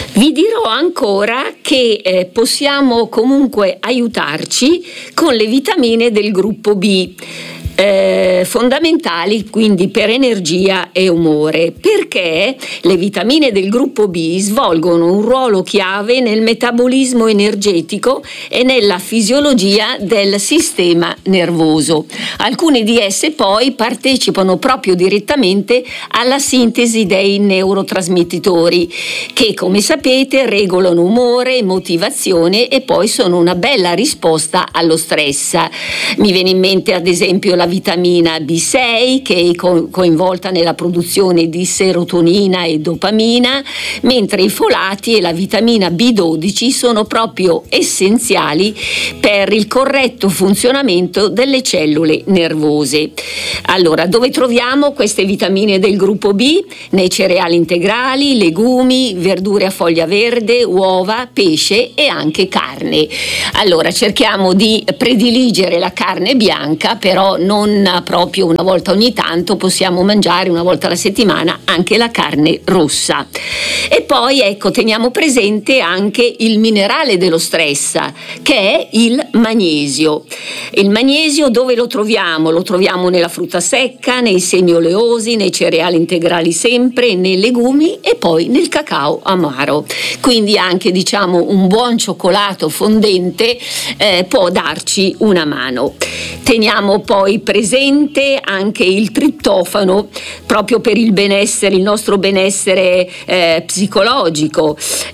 Vi dirò ancora che possiamo comunque aiutarci con le vitamine del gruppo B. Fondamentali quindi per energia e umore, perché le vitamine del gruppo B svolgono un ruolo chiave nel metabolismo energetico e nella fisiologia del sistema nervoso. Alcune di esse poi partecipano proprio direttamente alla sintesi dei neurotrasmettitori che, come sapete, regolano umore, motivazione e poi sono una bella risposta allo stress. Mi viene in mente ad esempio la vitamina B6 che è coinvolta nella produzione di serotonina e dopamina, mentre i folati e la vitamina B12 sono proprio essenziali per il corretto funzionamento delle cellule nervose. Allora, dove troviamo queste vitamine del gruppo B? Nei cereali integrali, legumi, verdure a foglia verde, uova, pesce e anche carne. Allora, cerchiamo di prediligere la carne bianca, però non proprio una volta ogni tanto, possiamo mangiare una volta alla settimana anche la carne rossa. E poi teniamo presente anche il minerale dello stress, che è il magnesio. Il magnesio dove lo troviamo? Lo troviamo nella frutta secca, nei semi oleosi, nei cereali integrali sempre, nei legumi e poi nel cacao amaro. Quindi anche un buon cioccolato fondente può darci una mano. Teniamo poi presente anche il triptofano, proprio per il benessere, il nostro benessere psicologico.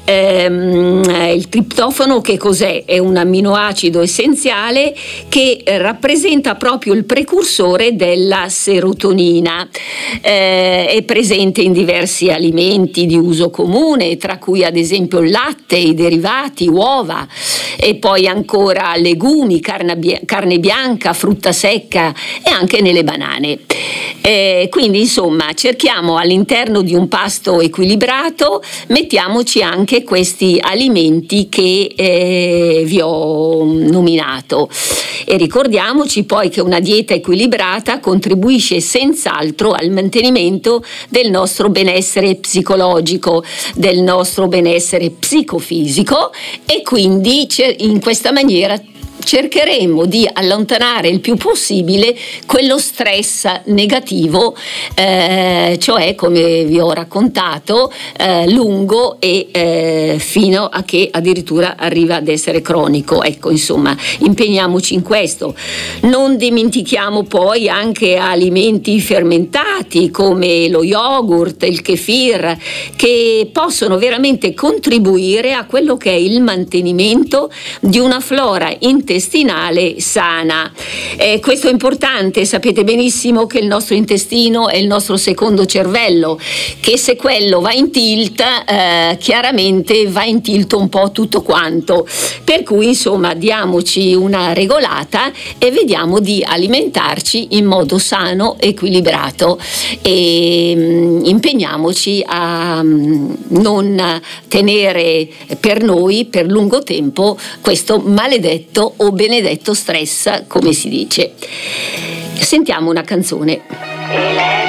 Il triptofano che cos'è? È un amminoacido essenziale che rappresenta proprio il precursore della serotonina. È presente in diversi alimenti di uso comune, tra cui ad esempio il latte, i derivati, uova, e poi ancora legumi, carne bianca, frutta secca e anche nelle banane. Quindi insomma cerchiamo all'interno di un pasto equilibrato, mettiamoci anche questi alimenti che vi ho nominato e ricordiamoci poi che una dieta equilibrata contribuisce senz'altro al mantenimento del nostro benessere psicologico, del nostro benessere psicofisico e quindi in questa maniera cercheremo di allontanare il più possibile quello stress negativo, cioè come vi ho raccontato, lungo e fino a che addirittura arriva ad essere cronico. Insomma, impegniamoci in questo. Non dimentichiamo poi anche alimenti fermentati come lo yogurt, il kefir, che possono veramente contribuire a quello che è il mantenimento di una flora intestinale sana. Questo è importante, sapete benissimo che il nostro intestino è il nostro secondo cervello, che se quello va in tilt, chiaramente va in tilt un po' tutto quanto, per cui insomma diamoci una regolata e vediamo di alimentarci in modo sano, equilibrato e impegniamoci a non tenere per noi per lungo tempo questo maledetto o benedetto stress, come si dice. Sentiamo una canzone.